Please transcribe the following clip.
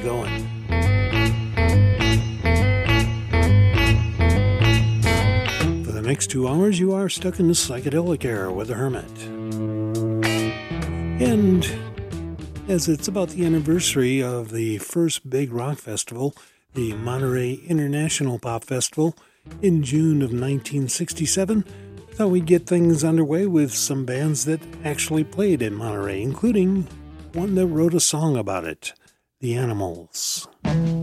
going. For the next 2 hours, you are stuck in the psychedelic era with the Hermit. And as it's about the anniversary of the first big rock festival, the Monterey International Pop Festival, in June of 1967, thought we'd get things underway with some bands that actually played in Monterey, including one that wrote a song about it, The Animals.